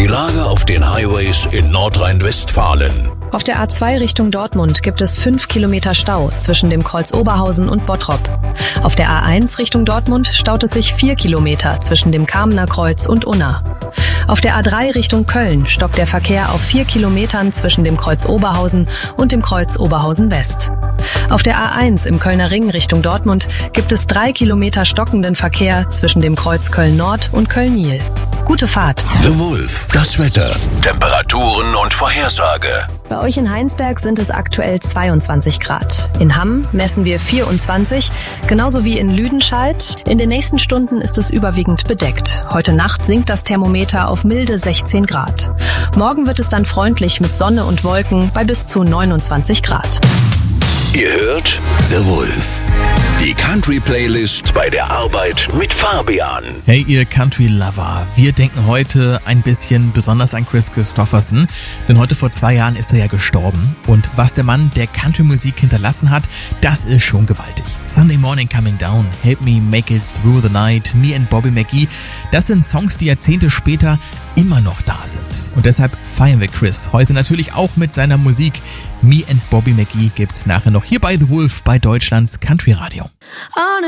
Die Lage auf den Highways in Nordrhein-Westfalen. Auf der A2 Richtung Dortmund gibt es 5 Kilometer Stau zwischen dem Kreuz Oberhausen und Bottrop. Auf der A1 Richtung Dortmund staut es sich 4 Kilometer zwischen dem Kamener Kreuz und Unna. Auf der A3 Richtung Köln stockt der Verkehr auf 4 Kilometern zwischen dem Kreuz Oberhausen und dem Kreuz Oberhausen West. Auf der A1 im Kölner Ring Richtung Dortmund gibt es 3 Kilometer stockenden Verkehr zwischen dem Kreuz Köln Nord und Köln-Nil. Gute Fahrt. The Wolf, das Wetter, Temperaturen und Vorhersage. Bei euch in Heinsberg sind es aktuell 22 Grad. In Hamm messen wir 24, genauso wie in Lüdenscheid. In den nächsten Stunden ist es überwiegend bedeckt. Heute Nacht sinkt das Thermometer auf milde 16 Grad. Morgen wird es dann freundlich mit Sonne und Wolken bei bis zu 29 Grad. Ihr hört The Wolf, die Country-Playlist bei der Arbeit mit Fabian. Hey ihr Country-Lover, wir denken heute ein bisschen besonders an Kris Kristofferson, denn heute vor 2 Jahren ist er ja gestorben. Und was der Mann der Country-Musik hinterlassen hat, das ist schon gewaltig. Sunday Morning Coming Down, Help Me Make It Through the Night, Me and Bobby McGee, das sind Songs, die Jahrzehnte später immer noch da sind. Und deshalb feiern wir Kris heute natürlich auch mit seiner Musik. Me and Bobby McGee gibt's nachher noch hier bei The Wolf bei Deutschlands Country Radio.